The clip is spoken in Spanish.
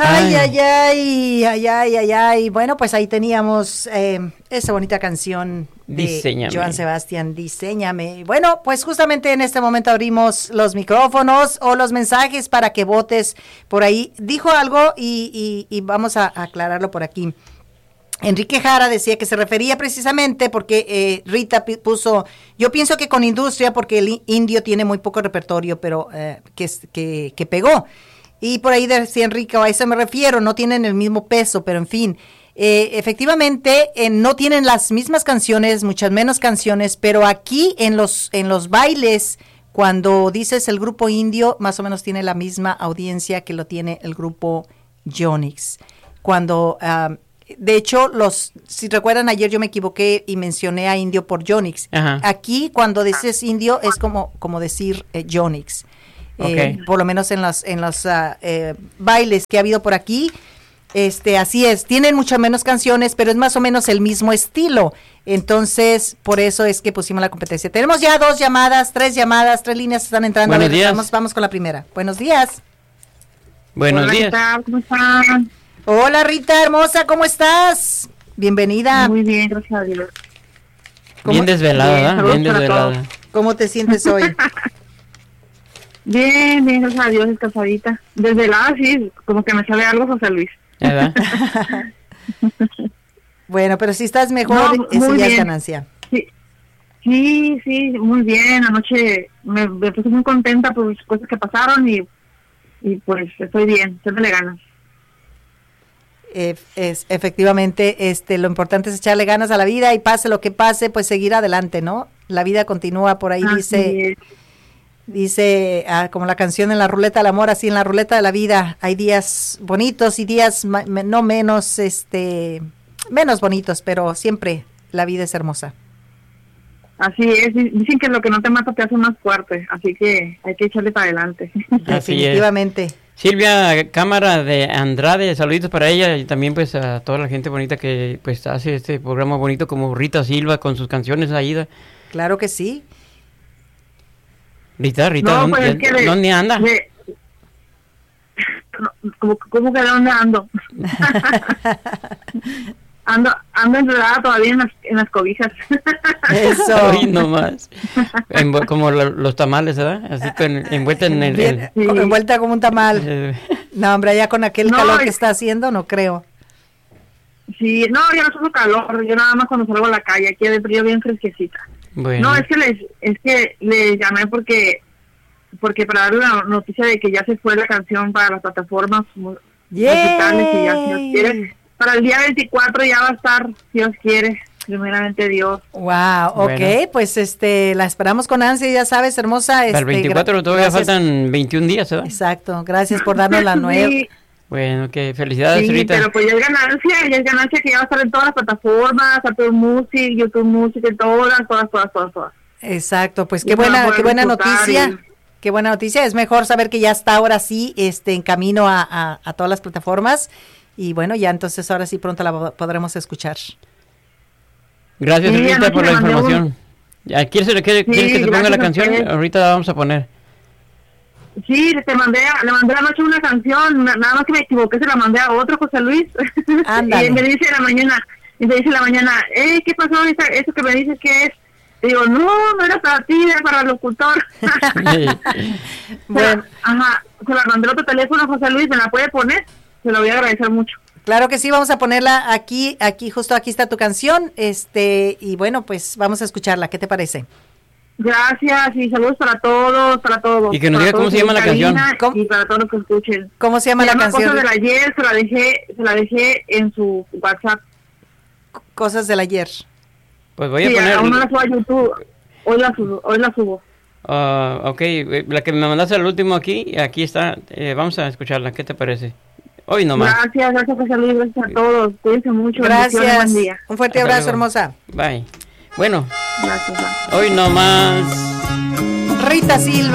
Ay. Bueno, pues ahí teníamos esa bonita canción de Diseñame. Joan Sebastián, Diseñame. Bueno, pues justamente en este momento abrimos los micrófonos o los mensajes para que votes por ahí. Dijo algo y vamos a aclararlo por aquí. Enrique Jara decía que se refería precisamente porque Rita puso, yo pienso que con industria, porque el indio tiene muy poco repertorio, pero que pegó. Y por ahí decía Enrique, a eso me refiero, no tienen el mismo peso, pero en fin, efectivamente no tienen las mismas canciones, muchas menos canciones, pero aquí en los bailes, cuando dices el grupo indio, más o menos tiene la misma audiencia que lo tiene el grupo Yonix. Cuando... de hecho, si recuerdan, ayer yo me equivoqué y mencioné a Indio por Yonix. Ajá. Aquí, cuando dices Indio, es como decir Yonix. Okay. Por lo menos en los bailes que ha habido por aquí, así es. Tienen muchas menos canciones, pero es más o menos el mismo estilo. Entonces, por eso es que pusimos la competencia. Tenemos ya 3 llamadas, 3 líneas están entrando. Buenos días. Vamos con la primera. Buenos días. Buenos días. ¿Cómo están? Hola Rita, hermosa, ¿cómo estás? Bienvenida. Muy bien, gracias a Dios. Bien desvelada, ¿verdad? Bien desvelada. ¿Cómo te sientes hoy? Bien, gracias a Dios, descansadita. Desvelada, sí, como que me sale algo, José Luis. ¿Verdad? Bueno, pero si estás mejor, eso ya es ganancia. Sí, muy bien. Anoche me puse muy contenta por las cosas que pasaron y pues estoy bien, echándole ganas. Efectivamente, lo importante es echarle ganas a la vida y pase lo que pase, pues seguir adelante, ¿no? La vida continúa, por ahí dice como la canción en la ruleta del amor, así en la ruleta de la vida hay días bonitos y días no menos, menos bonitos, pero siempre la vida es hermosa. Así es, dicen que lo que no te mata te hace más fuerte, así que hay que echarle para adelante. Definitivamente. Silvia Cámara de Andrade, saluditos para ella y también pues a toda la gente bonita que pues hace este programa bonito como Rita Silva con sus canciones Aida. Claro que sí. Rita, no, pues ¿dónde anda? ¿Cómo que dónde ando? Ando enredada todavía en las cobijas. Eso. Uy, no más. Como los tamales, ¿verdad? Así envuelta en el... Sí. Envuelta como un tamal. No, hombre, ya con aquel calor que está haciendo, no creo. Sí, no, ya no sufro calor. Yo nada más cuando salgo a la calle, aquí de frío bien fresquecita. Bueno. No, es que les llamé porque para darle la noticia de que ya se fue la canción para las plataformas musicales y ya, si Dios quiere, para el día 24 ya va a estar, si Dios quiere, primeramente Dios. Wow, ok, bueno. Pues la esperamos con ansia, ya sabes, hermosa. Para el 24 todavía faltan 21 días, ¿verdad? Exacto, gracias por darnos la nueva. Sí. Bueno, que felicidades, sí, Rita. Pero pues ya es ganancia que ya va a estar en todas las plataformas, Apple Music, YouTube Music, en todas. Exacto, pues qué buena noticia. Qué buena noticia, es mejor saber que ya está ahora sí en camino a todas las plataformas y bueno, ya entonces ahora sí pronto la podremos escuchar. Gracias, Rita, por la información. ¿Quieres que te ponga la canción? Ahorita la vamos a poner. Sí, le mandé anoche una canción, nada más que me equivoqué, se la mandé a otro, José Luis. Ándale. Y me dice en la mañana, ¿qué pasó? ¿Eso que me dices qué es? Digo, no era para ti, era para el locutor. Bueno, se la mandé otro teléfono, José Luis, ¿me la puede poner? Se lo voy a agradecer mucho. Claro que sí, vamos a ponerla aquí, justo aquí está tu canción, y bueno, pues vamos a escucharla, ¿qué te parece? Gracias, y saludos para todos. Y que nos diga cómo se llama la canción. Y para todos los que escuchen. ¿Cómo se llama la canción? Cosas del ayer, se la dejé en su WhatsApp. Cosas del ayer. Pues voy a poner... aún no la subo a YouTube, hoy la subo. Ok, la que me mandaste al último aquí está, vamos a escucharla, ¿qué te parece? Hoy nomás. Gracias José Luis, gracias a todos, cuídense mucho. Gracias, buen día. Un fuerte Hasta abrazo, luego. hermosa. Bye. Bueno, Gracias. hoy nomás. Rita Silva.